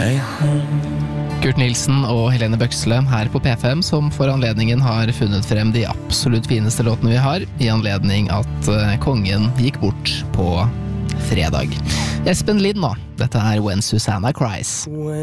way home. Kurt Nilsen og Helene Bøksle her på P5 som for anledningen har funnet frem de absolutt fineste låtene vi har i anledning at kongen gikk bort på fredag. Espen Lind nå, dette er When Susanna Cries.